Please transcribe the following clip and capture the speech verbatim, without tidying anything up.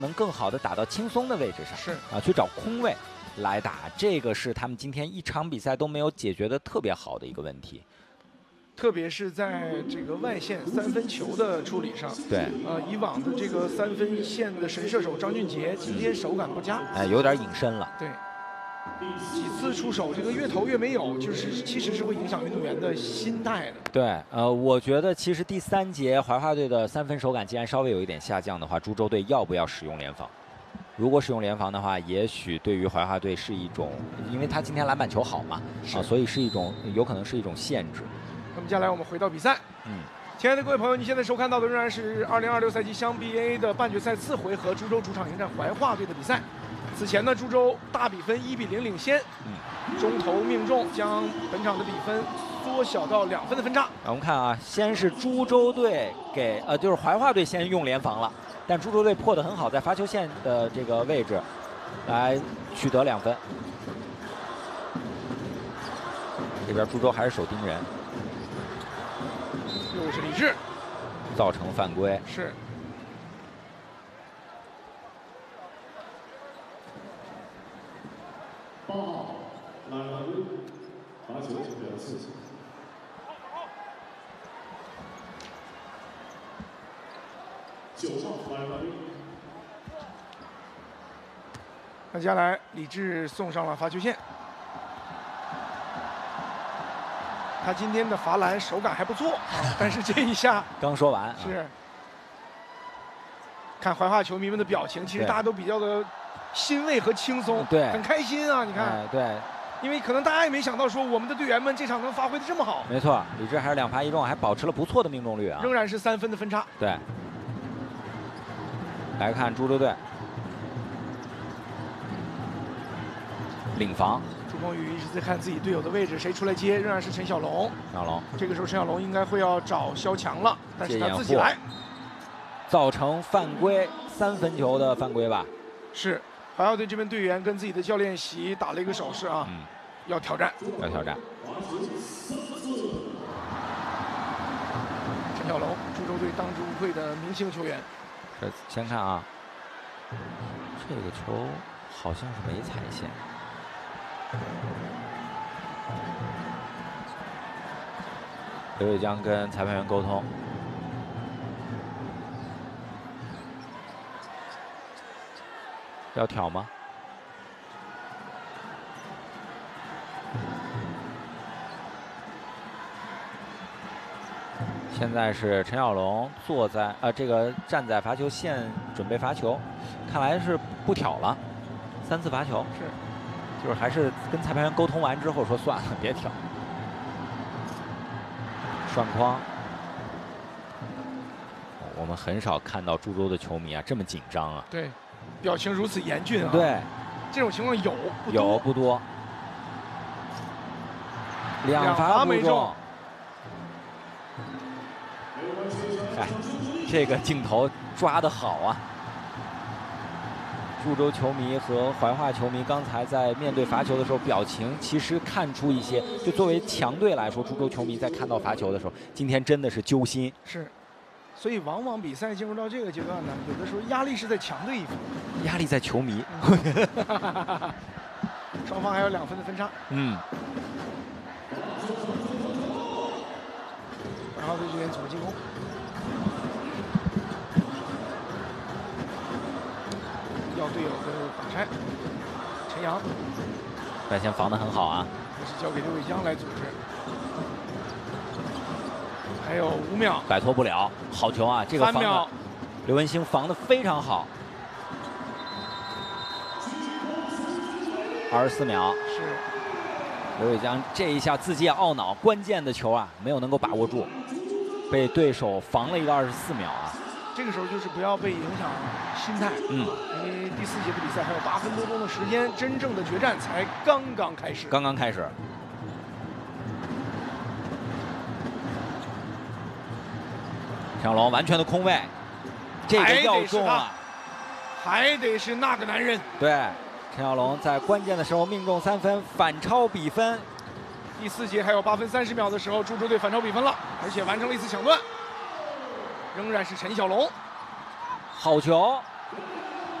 能更好的打到轻松的位置上， 是啊，去找空位来打，这个是他们今天一场比赛都没有解决的特别好的一个问题。 特别是在这个外线三分球的处理上， 对， 呃，以往的这个三分线的神射手张俊杰，今天手感不佳， 哎，有点隐身了。 对，几次出手，这个越投越没有，就是其实是会影响运动员的心态的。 对，呃，我觉得其实第三节怀化队的三分手感既然稍微有一点下降的话，株洲队要不要使用联防？如果使用联防的话，也许对于怀化队是一种，因为他今天篮板球好嘛，啊，所以是一种有可能是一种限制。 那么接下来我们回到比赛。 嗯， 亲爱的各位朋友，你现在收看到的仍然是二零二六赛季湘 B A 的半决赛次回合，株洲主场迎战怀化队的比赛。此前呢，株洲大比分一比零领先，嗯，中投命中，将本场的比分缩小到两分的分差。 我们看啊，先是株洲队给呃，就是怀化队先用联防了，但株洲队破得很好，在罚球线的这个位置来取得两分。这边株洲还是守盯人。 又是李志， 造成犯规。 是。 八号莱万队罚球表示。九号莱万队。 那接下来李志送上了罚球线。他今天的罚篮手感还不错，但是这一下刚说完是看怀化球迷们的表情，其实大家都比较的欣慰和轻松， 对， 很开心啊！你看， 哎、对， 因为可能大家也没想到说我们的队员们这场能发挥的这么好。 没错，李志还是两罚一中，还保持了不错的命中率啊， 仍然是三分的分差。 对，来看株洲队领防。 朱鹏宇一直在看自己队友的位置，谁出来接？仍然是陈小龙。 陈小龙， 这个时候陈小龙应该会要找肖强了，但是他自己来， 造成犯规，三分球的犯规吧？ 是，怀化队这边队员跟自己的教练席打了一个手势啊，嗯、要挑战， 要挑战。 陈小龙，株洲队当之无愧的明星球员。 这先看啊，这个球好像是没踩线。刘伟江跟裁判员沟通，要挑吗？现在是陈小龙坐在啊、呃，这个站在罚球线准备罚球，看来是不挑了，三次罚球是。 就是还是跟裁判员沟通完之后说算了，别挑。涮筐，我们很少看到株洲的球迷啊这么紧张啊。 对，表情如此严峻啊。 对， 这种情况有不多有不多。两罚不中。哎，这个镜头抓得好啊！株洲球迷和怀化球迷刚才在面对罚球的时候，表情其实看出一些。就作为强队来说，株洲球迷在看到罚球的时候，今天真的是揪心。 是，所以往往比赛进入到这个阶段呢，有的时候压力是在强队一方， 压力在球迷。 双方还有两分的分差。 嗯。 然后队这边组织进攻。要队友的挡拆，陈阳外线防得很好啊， 这是交给刘伟江来组织。还有五秒， 摆脱不了，好球啊！这个防的刘文星防得非常好。二十四秒， 是刘伟江这一下自己也懊恼，关键的球啊没有能够把握住，被对手防了一个二十四秒啊。 这个时候就是不要被影响心态， 嗯， 因为第四节的比赛还有八分多钟的时间，真正的决战才刚刚开始。 刚刚开始。陈小龙完全的空位，这个要中啊， 还得是那个男人。 对，陈小龙在关键的时候命中三分，反超比分。 第四节还有八分三十秒的时候，株洲队反超比分了，而且完成了一次抢断。仍然是陈小龙， 好球！